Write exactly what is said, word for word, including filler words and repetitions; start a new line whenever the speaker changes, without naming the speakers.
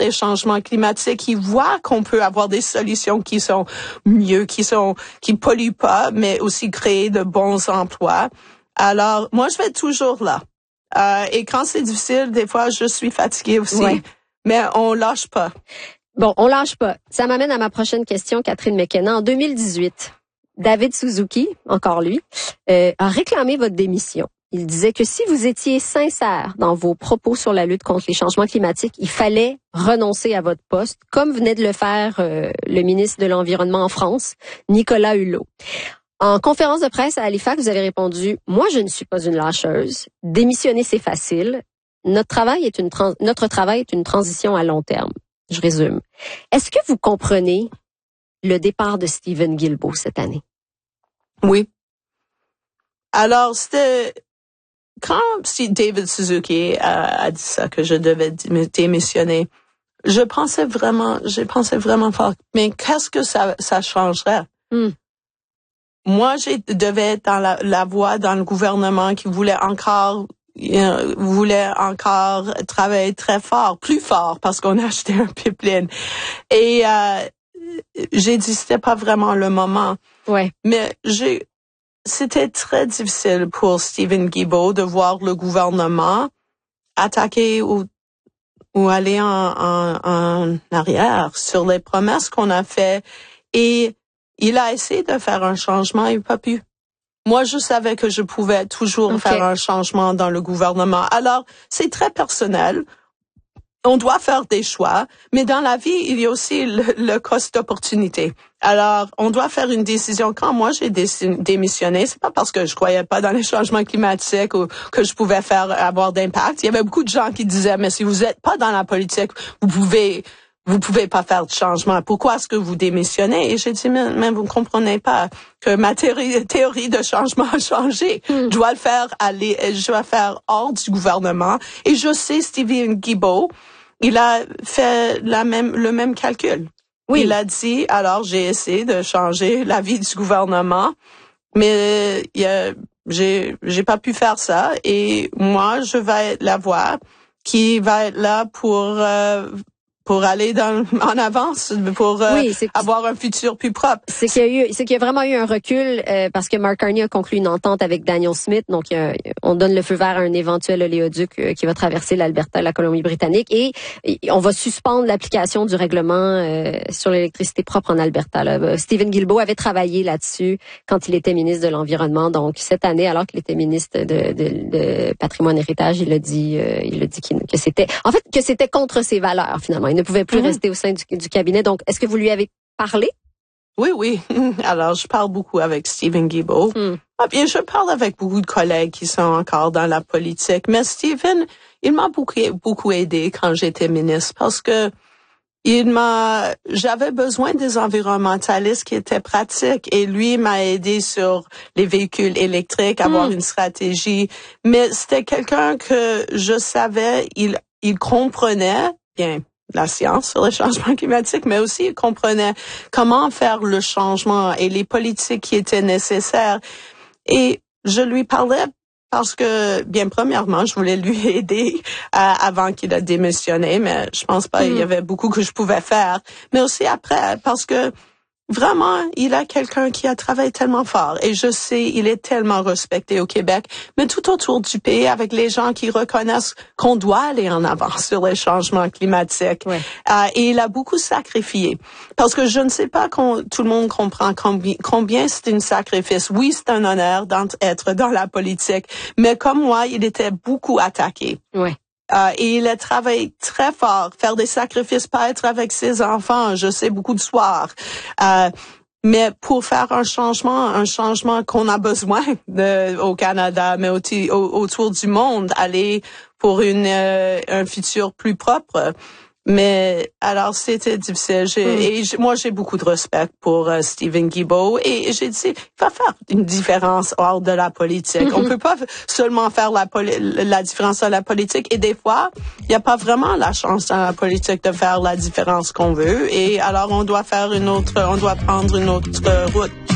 les changements climatiques. Ils voient qu'on peut avoir des solutions qui sont mieux, qui sont, qui polluent pas, mais aussi créer de bons emplois. Alors, moi, je vais être toujours là. Euh, et quand c'est difficile, des fois, je suis fatiguée aussi. Ouais. Mais on lâche pas.
Bon, on lâche pas. Ça m'amène à ma prochaine question, Catherine McKenna. En deux mille dix-huit, David Suzuki, encore lui, euh, a réclamé votre démission. Il disait que si vous étiez sincère dans vos propos sur la lutte contre les changements climatiques, il fallait renoncer à votre poste, comme venait de le faire euh, le ministre de l'Environnement en France, Nicolas Hulot. En conférence de presse à Halifax, vous avez répondu « Moi, je ne suis pas une lâcheuse. Démissionner, c'est facile. Notre travail est une trans- notre travail est une transition à long terme. » Je résume. Est-ce que vous comprenez le départ de Stephen Guilbeault cette année?
Oui. Alors, c'était... Quand David Suzuki a, a dit ça, que je devais démissionner, je pensais vraiment, j'ai pensé vraiment fort, mais qu'est-ce que ça, ça changerait? Mm. Moi, je devais être dans la, la voie dans le gouvernement qui voulait encore, euh, voulait encore travailler très fort, plus fort, parce qu'on a acheté un pipeline. Et euh, j'ai dit c'était pas vraiment le moment.
Ouais.
Mais j'ai C'était très difficile pour Stephen Guilbeault de voir le gouvernement attaquer ou, ou aller en, en, en arrière sur les promesses qu'on a faites. Et il a essayé de faire un changement, il n'a pas pu. Moi, je savais que je pouvais toujours okay. faire un changement dans le gouvernement. Alors, c'est très personnel. On doit faire des choix, mais dans la vie, il y a aussi le, le cost d'opportunité. Alors, on doit faire une décision. Quand moi, j'ai démissionné, c'est pas parce que je croyais pas dans les changements climatiques ou que je pouvais faire avoir d'impact. Il y avait beaucoup de gens qui disaient, mais si vous êtes pas dans la politique, vous pouvez, vous pouvez pas faire de changement. Pourquoi est-ce que vous démissionnez? Et j'ai dit, mais, mais vous ne comprenez pas que ma théorie, théorie de changement a changé. Mm. Je dois le faire aller, je dois faire hors du gouvernement. Et je sais, Stephen Guilbeault, il a fait la même, le même calcul. Oui. Il a dit, alors j'ai essayé de changer la vie du gouvernement, mais il y a, j'ai, j'ai pas pu faire ça. Et moi, je vais être la voix qui va être là pour euh, pour aller dans, en avance, pour euh, oui, avoir un futur plus propre.
C'est qu'il y a eu, c'est qu'il y a vraiment eu un recul euh, parce que Mark Carney a conclu une entente avec Daniel Smith, donc euh, on donne le feu vert à un éventuel oléoduc euh, qui va traverser l'Alberta et la Colombie-Britannique et, et on va suspendre l'application du règlement euh, sur l'électricité propre en Alberta. Là. Stephen Guilbeault avait travaillé là-dessus quand il était ministre de l'Environnement, donc cette année, alors qu'il était ministre de, de, de Patrimoine et Héritage, il a dit, euh, il a dit qu'il, que c'était, en fait, que c'était contre ses valeurs finalement. Il ne pouvait plus mmh. rester au sein du, du cabinet. Donc, est-ce que vous lui avez parlé?
Oui, oui. Alors, je parle beaucoup avec Stephen Guilbeault. Mm. Ah, bien, je parle avec beaucoup de collègues qui sont encore dans la politique. Mais Stephen, il m'a beaucoup, beaucoup aidé quand j'étais ministre parce que il m'a, j'avais besoin des environnementalistes qui étaient pratiques et lui m'a aidé sur les véhicules électriques, avoir mm. une stratégie. Mais c'était quelqu'un que je savais, il, il comprenait bien la science sur le changement climatique, mais aussi il comprenait comment faire le changement et les politiques qui étaient nécessaires. Et je lui parlais parce que, bien, premièrement, je voulais lui aider euh, avant qu'il a démissionné, mais je pense pas, mm. il y avait beaucoup que je pouvais faire. Mais aussi après, parce que vraiment, il a quelqu'un qui a travaillé tellement fort et je sais, il est tellement respecté au Québec, mais tout autour du pays avec les gens qui reconnaissent qu'on doit aller en avant sur les changements climatiques. Ouais. Euh, et il a beaucoup sacrifié. Parce que je ne sais pas qu'on, tout le monde comprend combien, combien c'est un sacrifice. Oui, c'est un honneur d'être dans la politique, mais comme moi, il était beaucoup attaqué.
Ouais.
Euh, et il a travaillé très fort, faire des sacrifices, pas être avec ses enfants, je sais, beaucoup de soirs. Euh, mais pour faire un changement, un changement qu'on a besoin de, au Canada, mais aussi au, autour du monde, aller pour une euh, un futur plus propre. Mais alors c'était difficile. J'ai, mm. Et j'ai, moi j'ai beaucoup de respect pour uh, Stephen Guilbeault et j'ai dit il va faire une différence hors de la politique. Mm-hmm. On peut pas seulement faire la poli- la différence dans la politique et des fois il y a pas vraiment la chance dans la politique de faire la différence qu'on veut et alors on doit faire une autre, on doit prendre une autre route.